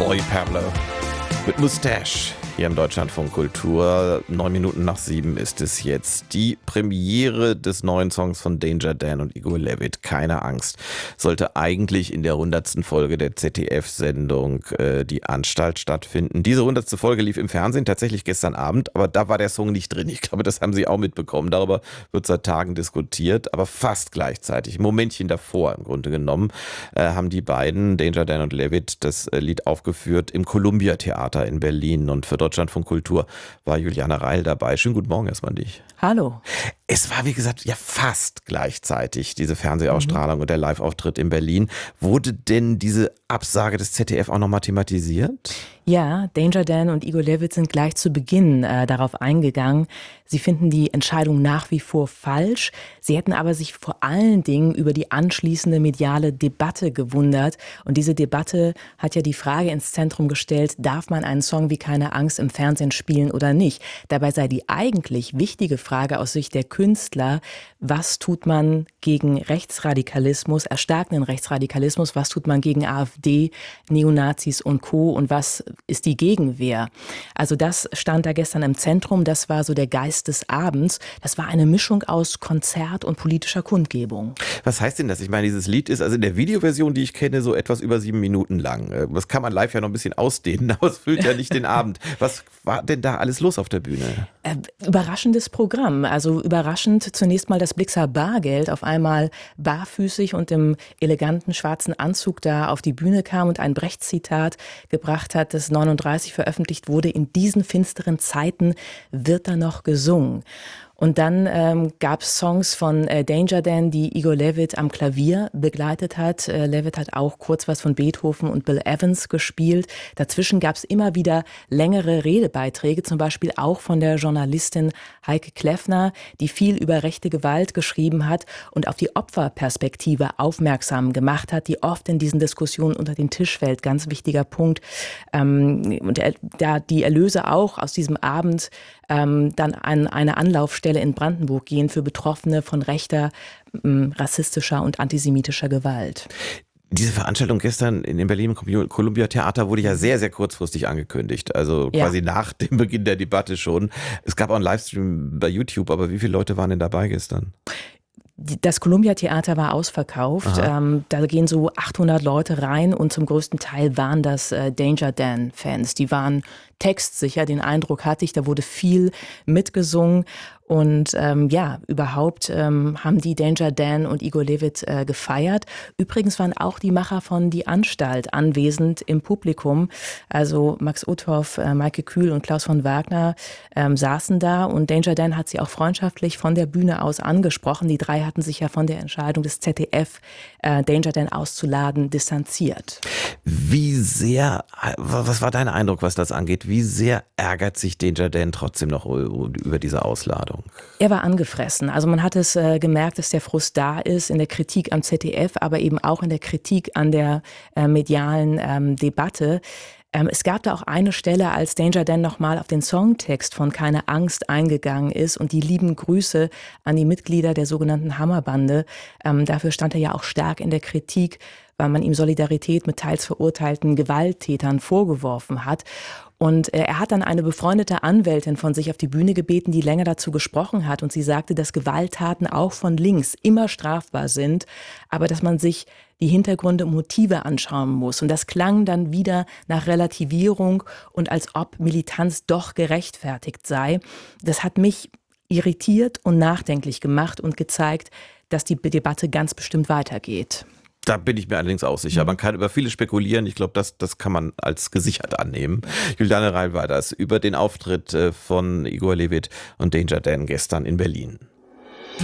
Boy Pablo mit Moustache hier im Deutschlandfunk Kultur. 7:09 ist es jetzt. Die Premiere des neuen Songs von Danger Dan und Igor Levit, Keine Angst, sollte eigentlich in der 100. Folge der ZDF-Sendung Die Anstalt stattfinden. Diese 100. Folge lief im Fernsehen tatsächlich gestern Abend, aber da war der Song nicht drin. Ich glaube, das haben Sie auch mitbekommen. Darüber wird seit Tagen diskutiert, aber fast gleichzeitig, ein Momentchen davor im Grunde genommen, haben die beiden, Danger Dan und Levit, das Lied aufgeführt im Columbia Theater in Berlin. Und für Deutschlandfunk Kultur war Juliane Reil dabei. Schönen guten Morgen erstmal an dich. Hallo. Es war, wie gesagt, ja fast gleichzeitig diese Fernsehausstrahlung und der Live-Auftritt in Berlin. Wurde denn diese Absage des ZDF auch nochmal thematisiert? Ja, Danger Dan und Igor Levit sind gleich zu Beginn darauf eingegangen. Sie finden die Entscheidung nach wie vor falsch. Sie hätten aber sich vor allen Dingen über die anschließende mediale Debatte gewundert. Und diese Debatte hat ja die Frage ins Zentrum gestellt, darf man einen Song wie Keine Angst im Fernsehen spielen oder nicht? Dabei sei die eigentlich wichtige Frage aus Sicht der Künstler, was tut man gegen Rechtsradikalismus, erstarkenden Rechtsradikalismus, was tut man gegen AfD, Neonazis und Co. und was ist die Gegenwehr? Also das stand da gestern im Zentrum, das war so der Geist des Abends. Das war eine Mischung aus Konzert und politischer Kundgebung. Was heißt denn das? Ich meine, dieses Lied ist also in der Videoversion, die ich kenne, so etwas über 7 Minuten lang. Das kann man live ja noch ein bisschen ausdehnen, aber es füllt ja nicht den Abend. Was war denn da alles los auf der Bühne? Überraschendes Programm. Also überraschend zunächst mal, dass Blixa Bargeld auf einmal barfüßig und im eleganten schwarzen Anzug da auf die Bühne kam und ein Brecht-Zitat gebracht hat, das 1939 veröffentlicht wurde. In diesen finsteren Zeiten wird da noch gesungen. Und dann gab es Songs von Danger Dan, die Igor Levit am Klavier begleitet hat. Levit hat auch kurz was von Beethoven und Bill Evans gespielt. Dazwischen gab es immer wieder längere Redebeiträge, zum Beispiel auch von der Journalistin Heike Kleffner, die viel über rechte Gewalt geschrieben hat und auf die Opferperspektive aufmerksam gemacht hat, die oft in diesen Diskussionen unter den Tisch fällt. Ganz wichtiger Punkt. Und da die Erlöse auch aus diesem Abend dann an eine Anlaufstelle in Brandenburg gehen für Betroffene von rechter, rassistischer und antisemitischer Gewalt. Diese Veranstaltung gestern in Berlin im Columbia Theater wurde ja sehr, sehr kurzfristig angekündigt. Also quasi nach dem Beginn der Debatte schon. Es gab auch einen Livestream bei YouTube, aber wie viele Leute waren denn dabei gestern? Das Columbia Theater war ausverkauft. Da gehen so 800 Leute rein und zum größten Teil waren das Danger Dan Fans. Die waren textsicher, den Eindruck hatte ich, da wurde viel mitgesungen. Und überhaupt haben die Danger Dan und Igor Levit gefeiert. Übrigens waren auch die Macher von Die Anstalt anwesend im Publikum. Also Max Uthoff, Maike Kühl und Klaus von Wagner saßen da. Und Danger Dan hat sie auch freundschaftlich von der Bühne aus angesprochen. Die drei hatten sich ja von der Entscheidung des ZDF, Danger Dan auszuladen, distanziert. Wie sehr, was war dein Eindruck, was das angeht? Wie sehr ärgert sich Danger Dan trotzdem noch über diese Ausladung? Er war angefressen. Also man hat es gemerkt, dass der Frust da ist in der Kritik am ZDF, aber eben auch in der Kritik an der medialen Debatte. Es gab da auch eine Stelle, als Danger Dan nochmal auf den Songtext von Keine Angst eingegangen ist und die lieben Grüße an die Mitglieder der sogenannten Hammerbande. Dafür stand er ja auch stark in der Kritik, weil man ihm Solidarität mit teils verurteilten Gewalttätern vorgeworfen hat. Und er hat dann eine befreundete Anwältin von sich auf die Bühne gebeten, die länger dazu gesprochen hat. Und sie sagte, dass Gewalttaten auch von links immer strafbar sind, aber dass man sich die Hintergründe und Motive anschauen muss. Und das klang dann wieder nach Relativierung und als ob Militanz doch gerechtfertigt sei. Das hat mich irritiert und nachdenklich gemacht und gezeigt, dass die Debatte ganz bestimmt weitergeht. Da bin ich mir allerdings auch sicher. Man kann über viele spekulieren. Ich glaube, das kann man als gesichert annehmen. Juliane Reil war das über den Auftritt von Igor Levit und Danger Dan gestern in Berlin.